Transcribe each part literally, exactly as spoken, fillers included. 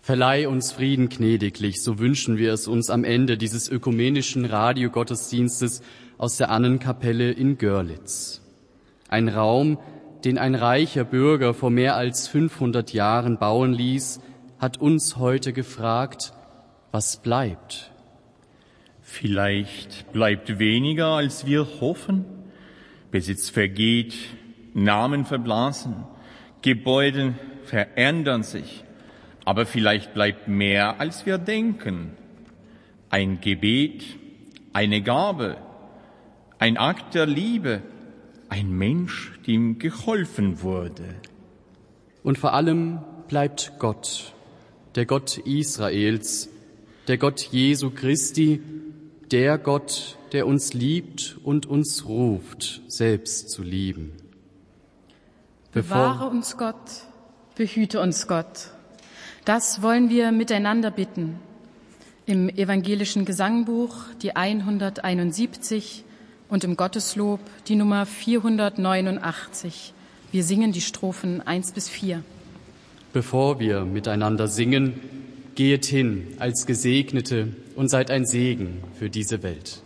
Verleih uns Frieden gnädiglich, so wünschen wir es uns am Ende dieses ökumenischen Radiogottesdienstes aus der Annenkapelle in Görlitz. Ein Raum, den ein reicher Bürger vor mehr als fünfhundert Jahren bauen ließ, hat uns heute gefragt, was bleibt? Vielleicht bleibt weniger, als wir hoffen. Besitz vergeht, Namen verblasen, Gebäude verändern sich. Aber vielleicht bleibt mehr, als wir denken. Ein Gebet, eine Gabe, ein Akt der Liebe, ein Mensch, dem geholfen wurde. Und vor allem bleibt Gott, der Gott Israels, der Gott Jesu Christi, der Gott, der uns liebt und uns ruft, selbst zu lieben. Bewahre uns Gott, behüte uns Gott. Das wollen wir miteinander bitten. Im evangelischen Gesangbuch die hunderteinundsiebzig und im Gotteslob die Nummer vierhundertneunundachtzig. Wir singen die Strophen eins bis vier. Bevor wir miteinander singen, gehet hin als Gesegnete und seid ein Segen für diese Welt.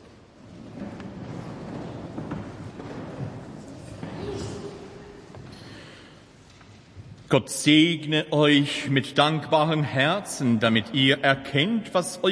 Gott segne euch mit dankbaren Herzen, damit ihr erkennt, was